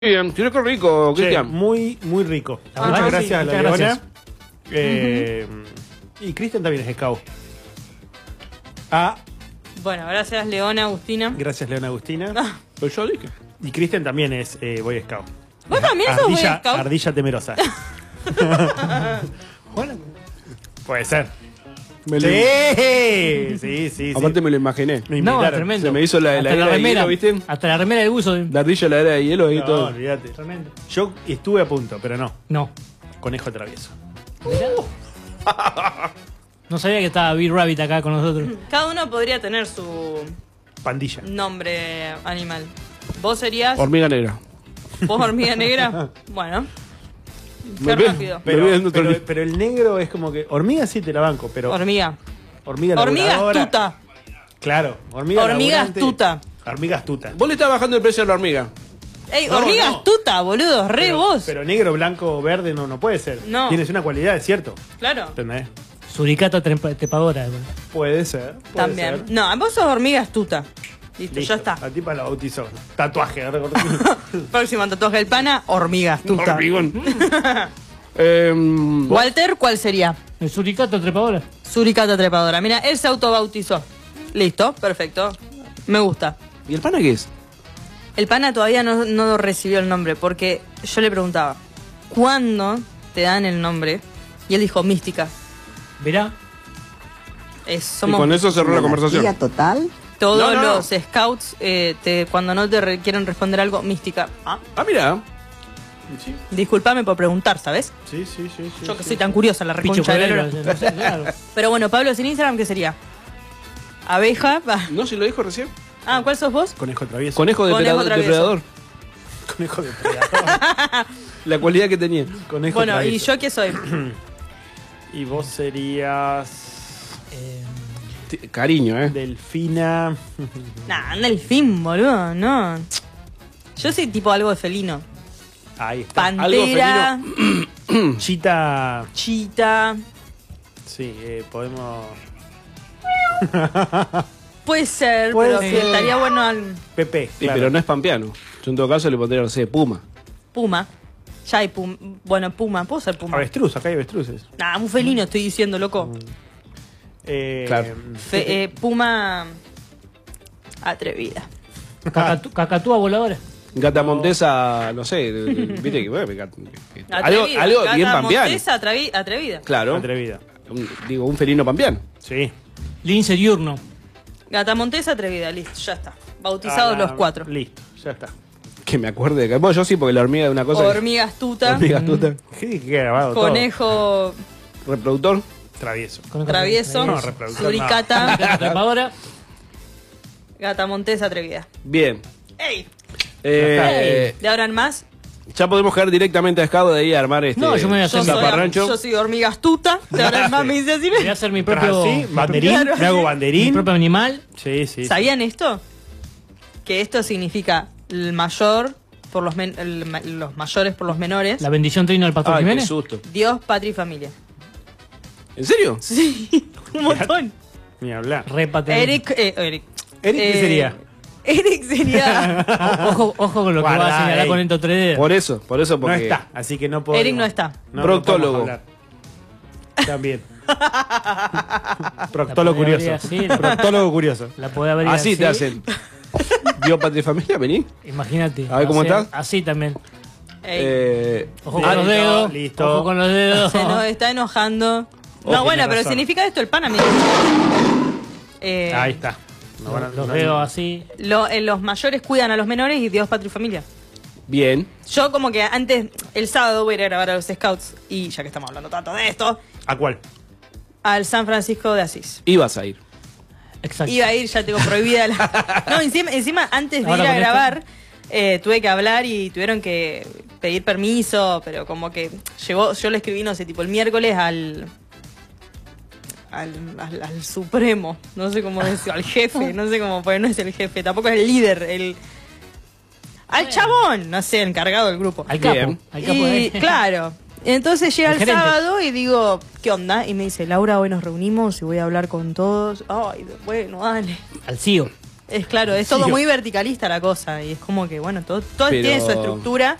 Bien, tiene que rico, Che, Cristian. muy rico. La verdad Muchas que gracias a sí, la muchas Leona. gracias. Y Cristian también es scout. Bueno, gracias Leona, Agustina. Gracias Leona Agustina. Pues yo dije. Y Cristian también es Boy Scout. ¿Vos también sos Boy Scout? Ardilla temerosa. Bueno, puede ser. Sí. Aparte me lo imaginé. Me No, invitaron. tremendo. Se me hizo la Hasta era de remera, hielo, ¿viste? Hasta la remera del buzo. La ardilla, la era de hielo ahí No, todo. olvídate. Tremendo. Yo estuve a punto, pero no. No. Conejo travieso. No sabía que estaba Big Rabbit acá con nosotros. Cada uno podría tener su Pandilla. nombre animal. Vos serías... Hormiga negra. ¿Vos hormiga negra? Bueno. Me Qué vi- rápido. me vi en otro li- Pero el negro es como que. Hormiga sí te la banco, pero. Hormiga. Hormiga Hormiga laburadora. astuta. Claro, hormiga Hormiga laburante. astuta. Hormiga astuta. Vos le estás bajando el precio a la hormiga. Ey, No, hormiga no. astuta, boludo. Re Pero- vos. Pero negro, blanco, verde no puede ser. No. Tienes una cualidad, es cierto. Claro. ¿Entendés? Suricata trepadora. Puede ser. Puede También. ser. No, vos sos hormiga astuta. Listo, Listo, ya está. La tipa la bautizó. Tatuaje. Próximo tatuaje del pana, hormiga astuta. Hormigón. Walter, ¿cuál sería? El suricata trepadora. Suricata trepadora. Mira, él se autobautizó. Listo, perfecto. Me gusta. ¿Y el pana qué es? El pana todavía no recibió el nombre porque yo le preguntaba, ¿cuándo te dan el nombre? Y él dijo, mística. Verá. Y Somos con eso cerró la conversación. total. todos No. los scouts, cuando no te quieren responder algo, mística. Ah, Ah, mira. discúlpame por preguntar, ¿sabes? Sí. Yo que soy tan curiosa, la Picho reconcha de la colero. lora. No sé, claro. Pero bueno, Pablo, sin Instagram, ¿qué sería? Abeja. ¿No si lo dijo recién? Ah, ¿cuál sos vos? Conejo travieso. Conejo Conejo depredador. Conejo depredador. La cualidad que tenía. Conejo Bueno, ¿y travieso. yo qué soy? Y vos serías. Cariño, Delfina. Nah, anda el fin, boludo, no. Yo soy tipo algo de felino. Ahí está. Pantera, Chita. chita. Sí, podemos. Puede ser, Puede pero ser. estaría bueno al Pepe. Sí, claro. pero no es pampeano. Yo en todo caso le pondría, no sé, puma. puma. Ya hay puma. Bueno, puma, puedo ser puma. Avestruz, acá hay avestruces. Nah, un felino estoy diciendo, loco. Claro. Puma atrevida. Cacatúa voladora. Gata montesa, no sé, viste que bueno, Atrevida. algo Gata bien pampeano. montesa atrevida. Claro. Atrevida. Digo, un felino pampeano. Sí. Lince diurno. Gata montesa atrevida, listo, ya está. Bautizados los 4. Listo, ya está. Que me acuerde de que. Bueno, yo sí, porque la hormiga es una cosa. Hormiga astuta. Hormiga astuta. ¿Qué grabado todo? Conejo Reproductor. Travieso. travieso. No, reproductor, Suricata. Trepadora. Gata montesa atrevida. Bien. ¡Ey! Eh, ¿De ahora en más? ya podemos caer directamente a Escado de ahí a armar este. No, yo me voy a hacer Yo un soy, zaparrancho. yo soy hormiga astuta. De ahora en más me dice así. Voy a hacer mi propio. Sí, banderín. Claro, Me hago sí. Mi banderín. propio animal. Sí. ¿Sabían esto? Que esto significa el mayor por los mayores por los menores. La bendición trino del pastor Ay, qué Jiménez. susto. Dios, patria y familia. ¿En serio? Sí, un montón. Ni hablar. Repate. Eric, ¿Eric qué sería? Eric sería. Ojo con lo que Guarda, va a señalar ey. con estos 3 Por eso, No porque. está, así que no puedo. Eric no está. Proctólogo. podemos hablar. También. Proctólogo curioso. Proctólogo curioso. La podés abrir Así te hacen. Dios, patria y familia, vení. Imagínate. A ver cómo Hacer estás. Así también. Eh, Ojo con los Listo, dedos. listo. Ojo con los dedos. Se nos está enojando. Oh, No, bueno, tiene pero razón. significa esto el pana. Ahí está. No van a- Los no- dedos así. Los mayores cuidan a los menores y Dios, patria y familia. bien. Yo como que antes, el sábado voy a ir a grabar a los Scouts y ya que estamos hablando tanto de esto, ¿A cuál? al San Francisco de Asís. Ibas a ir. Exacto. Iba a ir, ya tengo prohibida la... No, encima antes de Ahora ir a con esto. grabar, tuve que hablar y tuvieron que pedir permiso, pero como que llegó, yo le escribí, no sé, tipo el miércoles al supremo, no sé cómo decirlo, al jefe, no sé cómo, porque no es el jefe, tampoco es el líder, al chabón, no sé, el encargado del grupo. Al capo. Bien. Al capo Y claro, entonces llega El el gerente. sábado y digo, ¿qué onda? Y me dice, Laura, hoy nos reunimos y voy a hablar con todos. Ay, bueno, dale. Al CEO. Es claro, es todo Sí, muy verticalista la cosa. Y es como que, bueno, todo Pero- tiene su estructura.